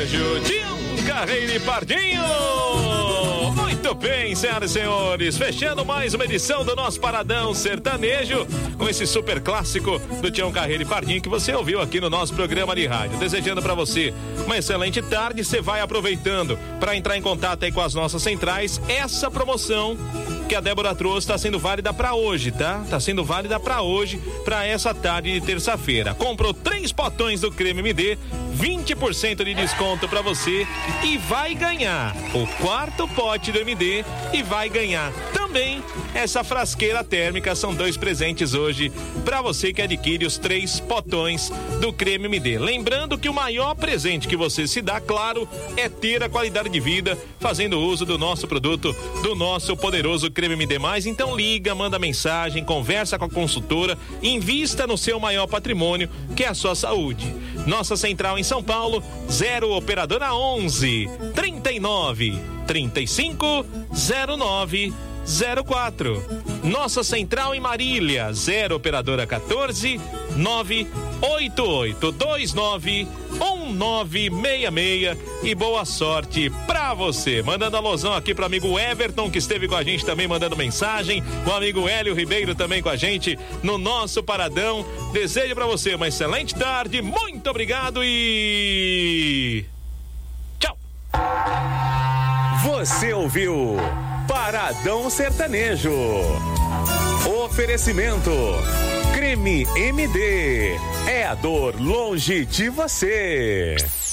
sertanejo, Tião Carreiro e Pardinho. Muito bem, senhoras e senhores, fechando mais uma edição do nosso Paradão Sertanejo, com esse super clássico do Tião Carreiro e Pardinho que você ouviu aqui no nosso programa de rádio. Desejando para você uma excelente tarde, você vai aproveitando para entrar em contato aí com as nossas centrais. Essa promoção que a Débora trouxe está sendo válida para hoje, tá? Tá sendo válida para hoje, para essa tarde de terça-feira. Comprou 3 potões do creme MD, 20% de desconto para você e vai ganhar o 4º pote do MD e vai ganhar também essa frasqueira térmica. São 2 presentes hoje para você que adquire os 3 potões do creme MD. Lembrando que o maior presente que você se dá, claro, é ter a qualidade de vida fazendo uso do nosso produto, do nosso poderoso creme MD+. Então liga, manda mensagem, conversa com a consultora, invista no seu maior patrimônio, que é a sua saúde. Nossa central em São Paulo, 0 operadora 11 39 35 09 04. Nossa central em Marília, 0 operadora 14 988 29 1966. E boa sorte pra você. Mandando alusão aqui pro amigo Everton, que esteve com a gente também mandando mensagem. O amigo Hélio Ribeiro também com a gente no nosso Paradão. Desejo pra você uma excelente tarde. Muito obrigado e tchau. Você ouviu Paradão Sertanejo. Oferecimento Creme MD. É a dor longe de você.